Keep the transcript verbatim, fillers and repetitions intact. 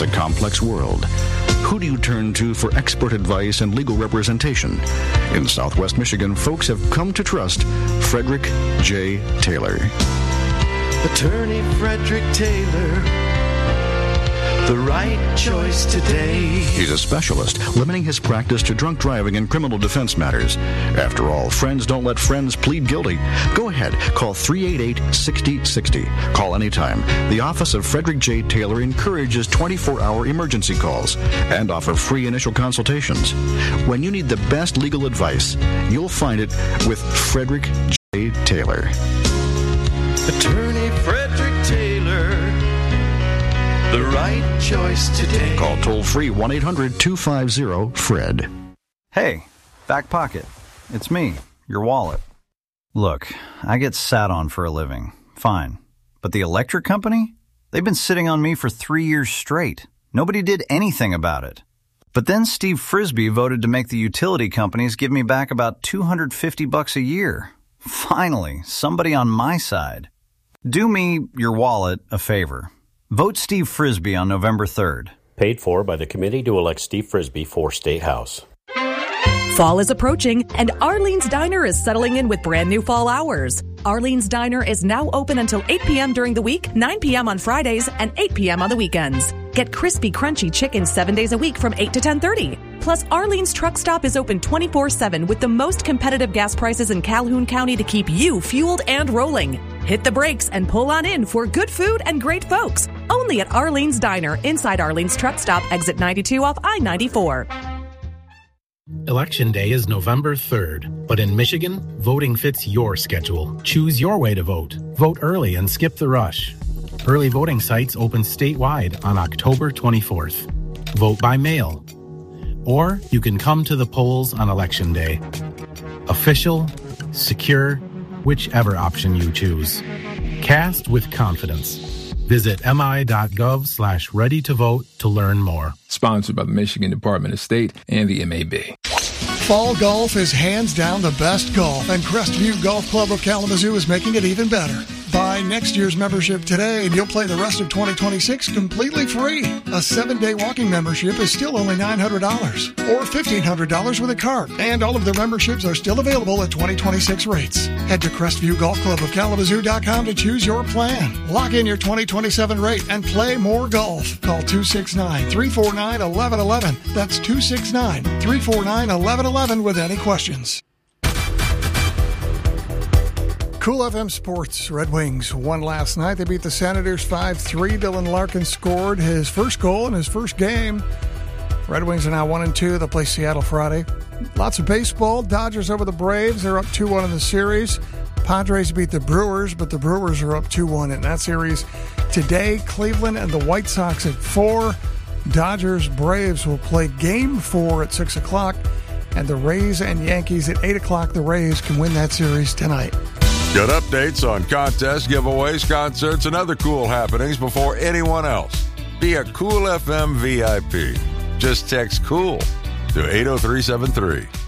It's a complex world. Who do you turn to for expert advice and legal representation? In Southwest Michigan, folks have come to trust Frederick J. Taylor. Attorney Frederick Taylor, the right choice today. He's a specialist, limiting his practice to drunk driving and criminal defense matters. After all, friends don't let friends plead guilty. Go ahead, call three eight eight, six zero six zero. Call anytime. The Office of Frederick J. Taylor encourages twenty-four hour emergency calls and offer free initial consultations. When you need the best legal advice, you'll find it with Frederick J. Taylor. Attorney Frederick Taylor, the right choice today. Call toll-free one eight hundred, two five zero, F R E D. Hey, back pocket. It's me, your wallet. Look, I get sat on for a living. Fine. But the electric company? They've been sitting on me for three years straight. Nobody did anything about it. But then Steve Frisbee voted to make the utility companies give me back about two hundred fifty bucks a year. Finally, somebody on my side. Do me, your wallet, a favor. Vote Steve Frisbee on November third. Paid for by the committee to elect Steve Frisbee for State House. Fall is approaching, and Arlene's Diner is settling in with brand new fall hours. Arlene's Diner is now open until eight p.m. during the week, nine p.m. on Fridays, and eight p.m. on the weekends. Get crispy, crunchy chicken seven days a week from eight to ten thirty. Plus, Arlene's Truck Stop is open twenty-four seven with the most competitive gas prices in Calhoun County to keep you fueled and rolling. Hit the brakes and pull on in for good food and great folks. Only at Arlene's Diner, inside Arlene's Truck Stop, exit ninety-two off I ninety-four. Election Day is November third, but in Michigan, voting fits your schedule. Choose your way to vote. Vote early and skip the rush. Early voting sites open statewide on October twenty-fourth. Vote by mail. Or you can come to the polls on Election Day. Official, secure, whichever option you choose. Cast with confidence. Visit mi.gov slash ready to vote to learn more. Sponsored by the Michigan Department of State and the M A B. Fall golf is hands down the best golf, and Crestview Golf Club of Kalamazoo is making it even better. Buy next year's membership today, and you'll play the rest of twenty twenty-six completely free. A seven-day walking membership is still only nine hundred dollars, or fifteen hundred dollars with a card, and all of their memberships are still available at twenty twenty-six rates. Head to Crestview Golf Club of Kalamazoo dot com to choose your plan. Lock in your twenty twenty-seven rate and play more golf. Call two six nine, three four nine, one one one one. That's two six nine, three four nine, one one one one with any questions. Cool F M Sports. Red Wings won last night. They beat the Senators five three. Dylan Larkin scored his first goal in his first game. Red Wings are now one and two. They'll play Seattle Friday. Lots of baseball. Dodgers over the Braves. They're up two one in the series. Padres beat the Brewers, but the Brewers are up two one in that series. Today, Cleveland and the White Sox at four. Dodgers Braves will play game four at six o'clock. And the Rays and Yankees at eight o'clock. The Rays can win that series tonight. Get updates on contests, giveaways, concerts, and other cool happenings before anyone else. Be a Cool F M V I P. Just text COOL to eight oh three seven three.